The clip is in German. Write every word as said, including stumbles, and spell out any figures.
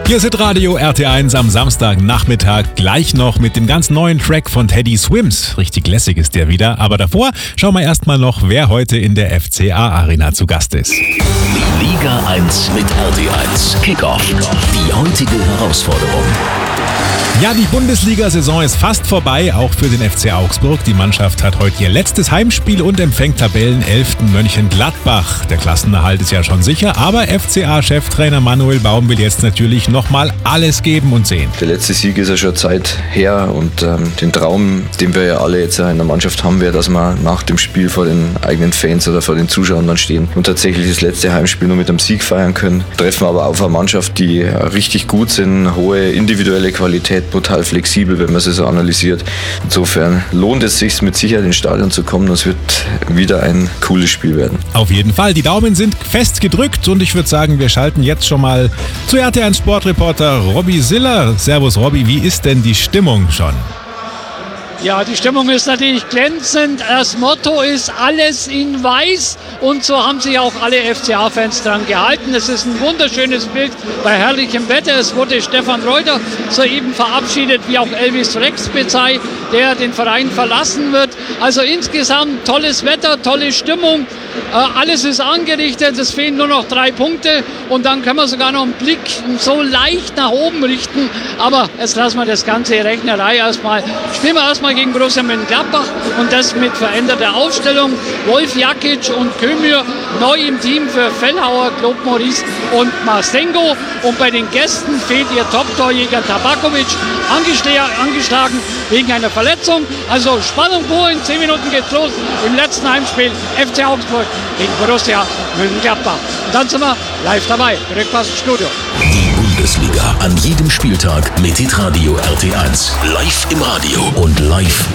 Hier ist Hitradio R T eins am Samstagnachmittag, gleich noch mit dem ganz neuen Track von Teddy Swims. Richtig lässig ist der wieder, aber davor schauen wir erstmal noch, wer heute in der F C A Arena zu Gast ist. Liga eins mit R T eins Kickoff. Die heutige Herausforderung. Ja, die Bundesliga-Saison ist fast vorbei, auch für den F C Augsburg. Die Mannschaft hat heute ihr letztes Heimspiel und empfängt Tabellenelften Mönchengladbach. Der Klassenerhalt ist ja schon sicher, aber F C A-Cheftrainer Manuel Baum will jetzt natürlich nochmal alles geben und sehen. Der letzte Sieg ist ja schon Zeit her und ähm, den Traum, den wir ja alle jetzt in der Mannschaft haben, wäre, dass wir nach dem Spiel vor den eigenen Fans oder vor den Zuschauern dann stehen und tatsächlich das letzte Heimspiel nur mit einem Sieg feiern können. Treffen aber auf eine Mannschaft, die richtig gut sind, hohe individuelle Qualität, brutal flexibel, wenn man sie so analysiert. Insofern lohnt es sich mit Sicherheit ins Stadion zu kommen. Es wird wieder ein cooles Spiel werden. Auf jeden Fall. Die Daumen sind fest gedrückt und ich würde sagen, wir schalten jetzt schon mal zu R T eins Sportreporter Robby Siller. Servus Robby, wie ist denn die Stimmung schon? Ja, die Stimmung ist natürlich glänzend. Das Motto ist alles in weiß und so haben sich auch alle F C A-Fans dran gehalten. Es ist ein wunderschönes Bild bei herrlichem Wetter. Es wurde Stefan Reuter soeben verabschiedet, wie auch Elvis Rexbezei, der den Verein verlassen wird. Also insgesamt tolles Wetter, tolle Stimmung. Äh, alles ist angerichtet, es fehlen nur noch drei Punkte und dann können wir sogar noch einen Blick so leicht nach oben richten. Aber jetzt lassen wir das ganze Rechnerei erstmal. Spielen wir erstmal gegen Borussia Mönchengladbach und das mit veränderter Aufstellung. Wolf Jakic und Kömür neu im Team für Fellhauer, Claude Maurice und Masengo. Und bei den Gästen fehlt ihr Top-Torjäger Tabakovic, angeschlagen wegen einer Verletzung. Also Spannung pur, in zehn Minuten geht's los im letzten Heimspiel F C Augsburg gegen Borussia Mönchengladbach. Und dann sind wir live dabei. Rückpass ins Studio. Die Bundesliga an jedem Spieltag mit Hitradio R T eins. Live im Radio und live